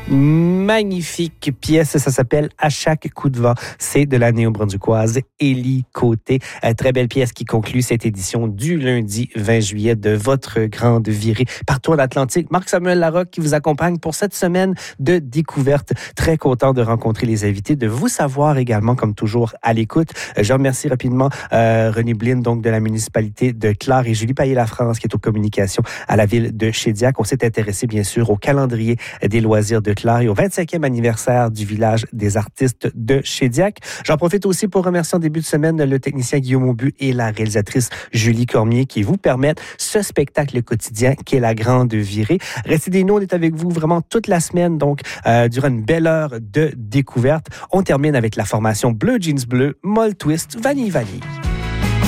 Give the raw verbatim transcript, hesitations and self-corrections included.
Magnifique pièce, ça s'appelle « À chaque coup de vent ». C'est de la néo-brunswickoise Élie Côté. Euh, très belle pièce qui conclut cette édition du lundi vingt juillet de votre grande virée partout en Atlantique. Marc-Samuel Larocque qui vous accompagne pour cette semaine de découverte. Très content de rencontrer les invités, de vous savoir également, comme toujours, à l'écoute. Euh, je remercie rapidement euh, René Blin, donc de la municipalité de Clare, et Julie Payet-Lafrance, qui est aux communications à la ville de Shediac. On s'est intéressé, bien sûr, au calendrier des loisirs de Clare et au vingt-cinquième anniversaire du village des artistes de Shediac. J'en profite aussi pour remercier en début de semaine le technicien Guillaume Aubu et la réalisatrice Julie Cormier qui vous permettent ce spectacle quotidien qui est la grande virée. Restez des nous, on est avec vous vraiment toute la semaine, donc euh, durant une belle heure de découverte. On termine avec la formation Bleu Jeans Bleu, Molle Twist, Vanille Vanille.